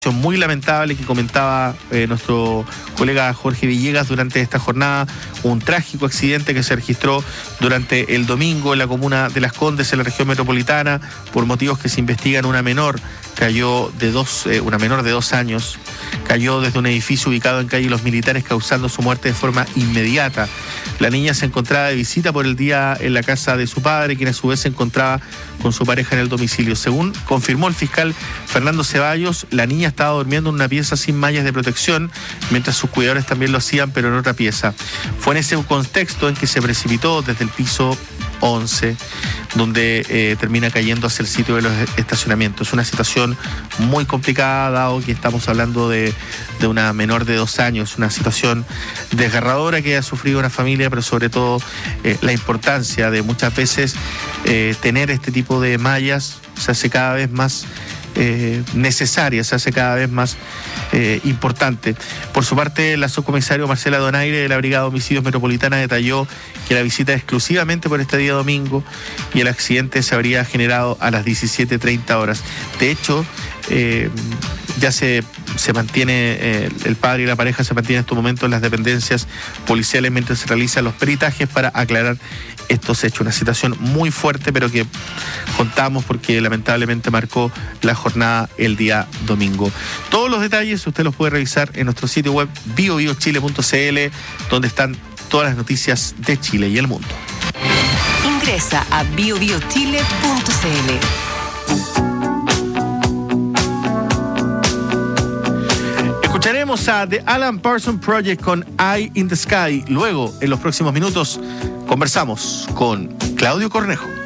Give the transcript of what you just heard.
muy lamentable que comentaba nuestro colega Jorge Villegas durante esta jornada, un trágico accidente que se registró durante el domingo en la comuna de Las Condes, en la región metropolitana, por motivos que se investigan. Una menor de 2 años, cayó desde un edificio ubicado en calle Los Militares, causando su muerte de forma inmediata. La niña se encontraba de visita por el día en la casa de su padre, quien a su vez se encontraba con su pareja en el domicilio. Según confirmó el fiscal Fernando Ceballos, la niña estaba durmiendo en una pieza sin mallas de protección, mientras sus cuidadores también lo hacían, pero en otra pieza. Fue en ese contexto en que se precipitó desde el piso 11, donde termina cayendo hacia el sitio de los estacionamientos. Es una situación muy complicada, dado que estamos hablando de una menor de 2 años, una situación desgarradora que ha sufrido una familia, pero sobre todo la importancia de muchas veces tener este tipo de mallas se hace cada vez más necesaria, se hace cada vez más importante. Por su parte, la subcomisario Marcela Donaire de la Brigada de Homicidios Metropolitana detalló que la visita es exclusivamente por este día domingo y el accidente se habría generado a las 17:30 horas. De hecho, ya se mantiene, el padre y la pareja se mantienen en estos momentos en las dependencias policiales mientras se realizan los peritajes para aclarar estos hechos. Una situación muy fuerte, pero que contamos porque lamentablemente marcó la jornada el día domingo. Todos los detalles usted los puede revisar en nuestro sitio web biobiochile.cl, donde están todas las noticias de Chile y el mundo. Ingresa a biobiochile.cl. Escucharemos a The Alan Parsons Project con Eye in the Sky. Luego, en los próximos minutos, conversamos con Claudio Cornejo.